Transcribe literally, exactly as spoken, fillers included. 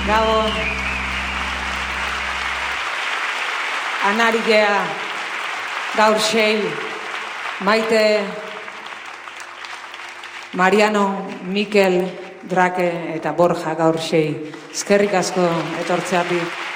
Gabon. Anarigea gaur sei, Maite, Mariano, Mikel, Drake eta Borja gaur sei. Eskerrik asko etortzeatik.